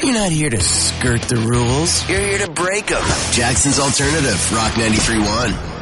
You're not here to skirt the rules. You're here to break them. Jackson's Alternative, Rock 93.1.